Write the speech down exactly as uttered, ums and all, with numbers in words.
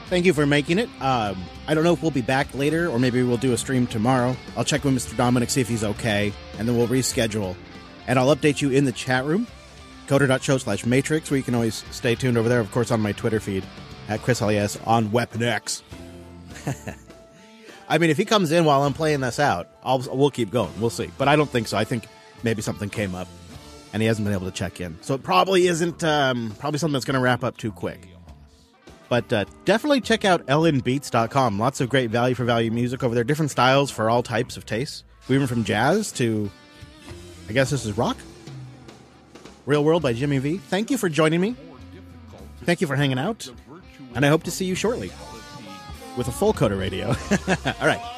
Thank you for making it. Um, I don't know if we'll be back later, or maybe we'll do a stream tomorrow. I'll check with Mister Dominic, see if he's okay, and then we'll reschedule. And I'll update you in the chat room, coder.show slash matrix, where you can always stay tuned over there, of course, on my Twitter feed, at Chris L E S on Weapon X. I mean, if he comes in while I'm playing this out, I'll, we'll keep going. We'll see. But I don't think so. I think maybe something came up, and he hasn't been able to check in. So it probably isn't, um, probably something that's going to wrap up too quick. But uh, definitely check out ellen beats dot com. Lots of great value for value music over there. Different styles for all types of tastes. Even from jazz to, I guess this is rock. Real World by Jimmy V. Thank you for joining me. Thank you for hanging out. And I hope to see you shortly with a full Coder Radio. All right.